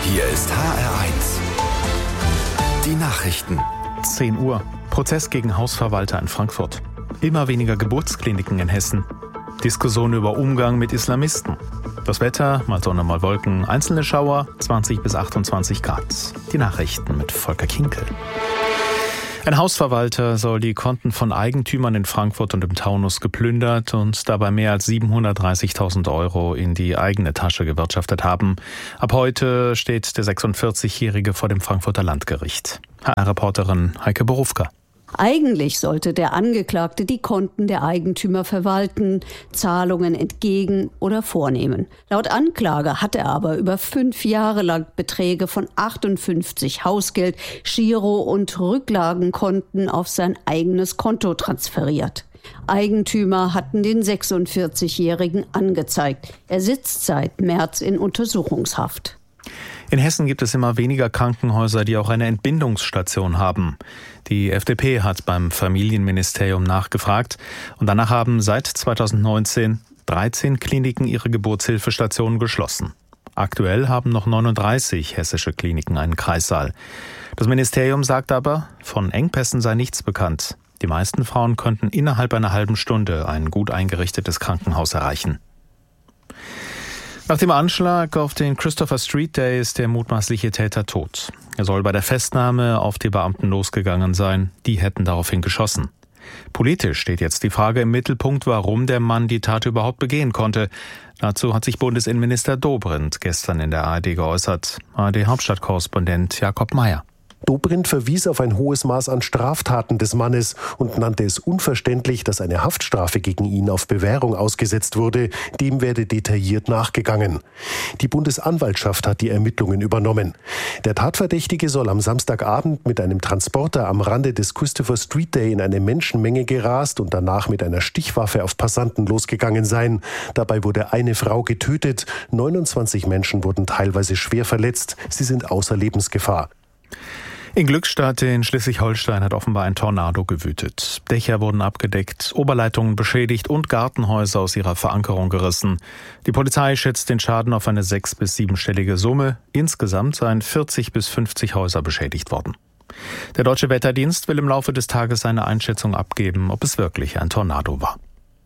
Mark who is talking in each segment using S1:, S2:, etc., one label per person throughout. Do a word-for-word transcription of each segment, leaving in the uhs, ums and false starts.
S1: Hier ist H R eins. Die Nachrichten.
S2: zehn Uhr. Prozess gegen Hausverwalter in Frankfurt. Immer weniger Geburtskliniken in Hessen. Diskussion über Umgang mit Islamisten. Das Wetter, mal Sonne, mal Wolken, einzelne Schauer, zwanzig bis achtundzwanzig Grad. Die Nachrichten mit Volker Kinkel. Ein Hausverwalter soll die Konten von Eigentümern in Frankfurt und im Taunus geplündert und dabei mehr als siebenhundertdreißigtausend Euro in die eigene Tasche gewirtschaftet haben. Ab heute steht der sechsundvierzigjährige vor dem Frankfurter Landgericht. H R-Reporterin Heike Borufka.
S3: Eigentlich sollte der Angeklagte die Konten der Eigentümer verwalten, Zahlungen entgegen- oder vornehmen. Laut Anklage hat er aber über fünf Jahre lang Beträge von achtundfünfzig Hausgeld-, Giro- und Rücklagenkonten auf sein eigenes Konto transferiert. Eigentümer hatten den sechsundvierzigjährigen angezeigt. Er sitzt seit März in Untersuchungshaft.
S2: In Hessen gibt es immer weniger Krankenhäuser, die auch eine Entbindungsstation haben. Die F D P hat beim Familienministerium nachgefragt und danach haben seit zweitausendneunzehn dreizehn Kliniken ihre Geburtshilfestationen geschlossen. Aktuell haben noch neununddreißig hessische Kliniken einen Kreissaal. Das Ministerium sagt aber, von Engpässen sei nichts bekannt. Die meisten Frauen könnten innerhalb einer halben Stunde ein gut eingerichtetes Krankenhaus erreichen. Nach dem Anschlag auf den Christopher Street Day ist der mutmaßliche Täter tot. Er soll bei der Festnahme auf die Beamten losgegangen sein. Die hätten daraufhin geschossen. Politisch steht jetzt die Frage im Mittelpunkt, warum der Mann die Tat überhaupt begehen konnte. Dazu hat sich Bundesinnenminister Dobrindt gestern in der A R D geäußert. A R D-Hauptstadtkorrespondent Jakob Mayer.
S4: Dobrindt verwies auf ein hohes Maß an Straftaten des Mannes und nannte es unverständlich, dass eine Haftstrafe gegen ihn auf Bewährung ausgesetzt wurde. Dem werde detailliert nachgegangen. Die Bundesanwaltschaft hat die Ermittlungen übernommen. Der Tatverdächtige soll am Samstagabend mit einem Transporter am Rande des Christopher Street Day in eine Menschenmenge gerast und danach mit einer Stichwaffe auf Passanten losgegangen sein. Dabei wurde eine Frau getötet. neunundzwanzig Menschen wurden teilweise schwer verletzt. Sie sind außer Lebensgefahr.
S2: In Glückstadt in Schleswig-Holstein hat offenbar ein Tornado gewütet. Dächer wurden abgedeckt, Oberleitungen beschädigt und Gartenhäuser aus ihrer Verankerung gerissen. Die Polizei schätzt den Schaden auf eine sechs- bis siebenstellige Summe. Insgesamt seien vierzig bis fünfzig Häuser beschädigt worden. Der Deutsche Wetterdienst will im Laufe des Tages seine Einschätzung abgeben, ob es wirklich ein Tornado war.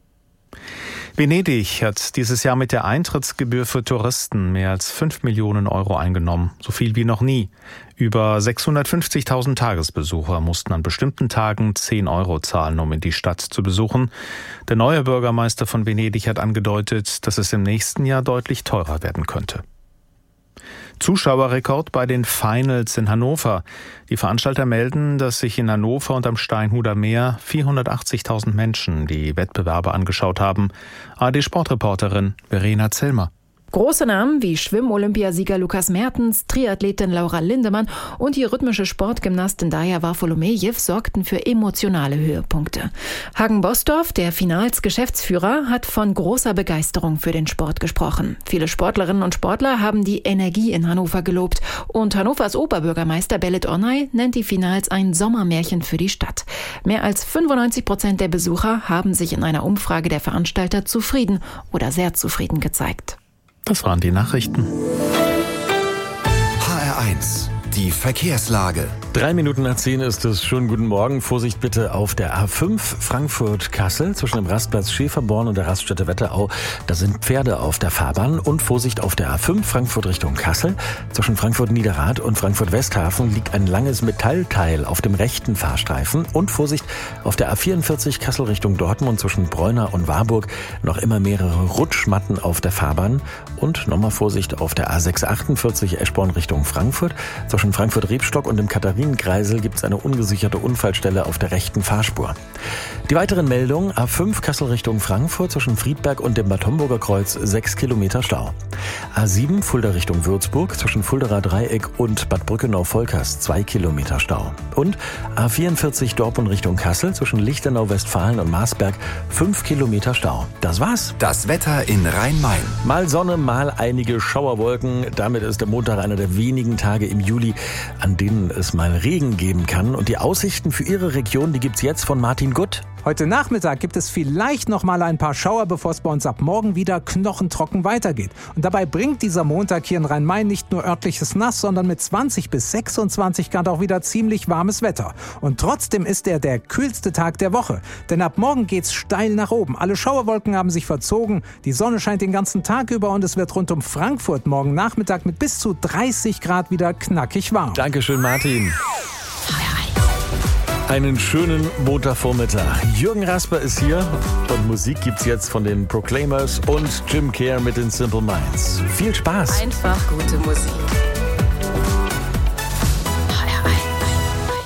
S2: Venedig hat dieses Jahr mit der Eintrittsgebühr für Touristen mehr als fünf Millionen Euro eingenommen, so viel wie noch nie. Über sechshundertfünfzigtausend Tagesbesucher mussten an bestimmten Tagen zehn Euro zahlen, um in die Stadt zu besuchen. Der neue Bürgermeister von Venedig hat angedeutet, dass es im nächsten Jahr deutlich teurer werden könnte. Zuschauerrekord bei den Finals in Hannover. Die Veranstalter melden, dass sich in Hannover und am Steinhuder Meer vierhundertachtzigtausend Menschen die Wettbewerbe angeschaut haben. A R D-Sportreporterin Verena Zellmer.
S5: Große Namen wie Schwimm-Olympiasieger Lukas Mertens, Triathletin Laura Lindemann und die rhythmische Sportgymnastin Daja Varfolomejew sorgten für emotionale Höhepunkte. Hagen Bosdorf, der Finals-Geschäftsführer, hat von großer Begeisterung für den Sport gesprochen. Viele Sportlerinnen und Sportler haben die Energie in Hannover gelobt und Hannovers Oberbürgermeister Belit Onay nennt die Finals ein Sommermärchen für die Stadt. Mehr als fünfundneunzig Prozent der Besucher haben sich in einer Umfrage der Veranstalter zufrieden oder sehr zufrieden gezeigt.
S2: Das waren die Nachrichten.
S1: H R eins. Die Verkehrslage.
S6: Drei Minuten nach zehn ist es schon. Guten Morgen. Vorsicht bitte auf der A fünf Frankfurt-Kassel zwischen dem Rastplatz Schäferborn und der Raststätte Wetterau. Da sind Pferde auf der Fahrbahn. Und Vorsicht auf der A fünf Frankfurt Richtung Kassel. Zwischen Frankfurt-Niederrad und Frankfurt-Westhafen liegt ein langes Metallteil auf dem rechten Fahrstreifen. Und Vorsicht auf der A vierundvierzig Kassel Richtung Dortmund zwischen Bräuna und Warburg. Noch immer mehrere Rutschmatten auf der Fahrbahn. Und nochmal Vorsicht auf der A sechs achtundvierzig Eschborn Richtung Frankfurt. Zwischen Frankfurt-Rebstock und dem Katharinen-Kreisel gibt es eine ungesicherte Unfallstelle auf der rechten Fahrspur. Die weiteren Meldungen: A fünf Kassel Richtung Frankfurt zwischen Friedberg und dem Bad Homburger Kreuz sechs Kilometer Stau. A sieben Fulda Richtung Würzburg zwischen Fulderer Dreieck und Bad Brückenau-Volkers zwei Kilometer Stau. Und A vierundvierzig Dortmund Richtung Kassel zwischen Lichtenau, Westfalen und Marsberg fünf Kilometer Stau. Das war's.
S1: Das Wetter in Rhein-Main.
S6: Mal Sonne, mal einige Schauerwolken. Damit ist der Montag einer der wenigen Tage im Juli, an denen es mal Regen geben kann. Und die Aussichten für Ihre Region, die gibt's jetzt von Martin Gutt.
S7: Heute Nachmittag gibt es vielleicht noch mal ein paar Schauer, bevor es bei uns ab morgen wieder knochentrocken weitergeht. Und dabei bringt dieser Montag hier in Rhein-Main nicht nur örtliches Nass, sondern mit zwanzig bis sechsundzwanzig Grad auch wieder ziemlich warmes Wetter. Und trotzdem ist er der kühlste Tag der Woche. Denn ab morgen geht's steil nach oben. Alle Schauerwolken haben sich verzogen, die Sonne scheint den ganzen Tag über und es wird rund um Frankfurt morgen Nachmittag mit bis zu dreißig Grad wieder knackig warm.
S6: Dankeschön, Martin. Einen schönen Montagvormittag. Jürgen Rasper ist hier und Musik gibt's jetzt von den Proclaimers und Jim Kerr mit den Simple Minds. Viel Spaß.
S8: Einfach gute Musik.